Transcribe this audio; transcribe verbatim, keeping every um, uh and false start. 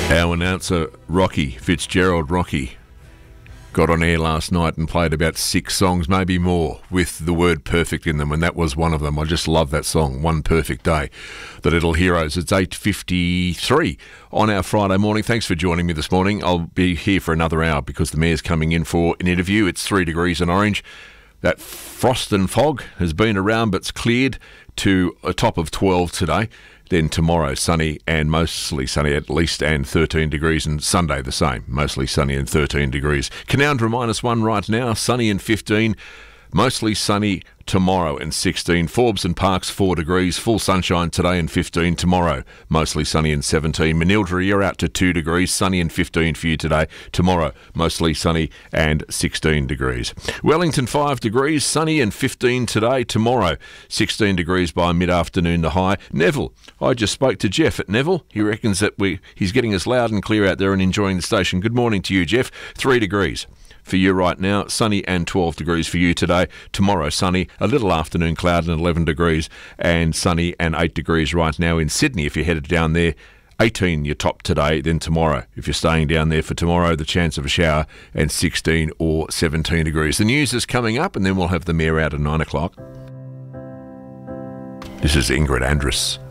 Our announcer, Rocky Fitzgerald, Rocky, got on air last night and played about six songs, maybe more, with the word perfect in them, and that was one of them. I just love that song, One Perfect Day. The Little Heroes. It's eight fifty-three on our Friday morning. Thanks for joining me this morning. I'll be here for another hour because the Mayor's coming in for an interview. It's three degrees and orange. That frost and fog has been around, but it's cleared to a top of twelve today. Then tomorrow, sunny and mostly sunny at least, and thirteen degrees, and Sunday the same, mostly sunny and thirteen degrees. Canowindra minus one right now, sunny and fifteen, mostly sunny tomorrow and sixteen. Forbes and Parks four degrees, full sunshine today and fifteen tomorrow, mostly sunny and seventeen. Manildra, you're out to two degrees, sunny and fifteen for you today. Tomorrow, mostly sunny and sixteen degrees. Wellington five degrees, sunny and fifteen today. Tomorrow, sixteen degrees by mid-afternoon the high. Neville, I just spoke to Jeff at Neville. He reckons that we he's getting us loud and clear out there and enjoying the station. Good morning to you, Jeff. three degrees. For you right now, sunny and twelve degrees for you today. Tomorrow, sunny, a little afternoon cloud and eleven degrees, and sunny and eight degrees right now in Sydney if you're headed down there. eighteen your top today, then tomorrow. If you're staying down there for tomorrow, the chance of a shower, and sixteen or seventeen degrees. The news is coming up, and then we'll have the Mayor out at nine o'clock. This is Ingrid Andress